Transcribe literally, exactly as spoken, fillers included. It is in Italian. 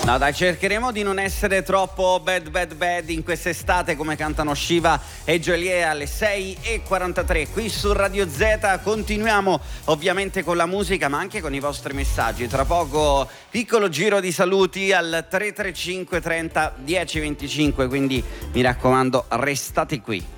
No dai, cercheremo di non essere troppo bad bad bad in quest'estate, come cantano Shiva e Geolier alle sei e quarantatré qui su Radio Z. Continuiamo ovviamente con la musica, ma anche con i vostri messaggi. Tra poco piccolo giro di saluti al tre tre cinque trenta dieci venticinque, quindi mi raccomando restate qui.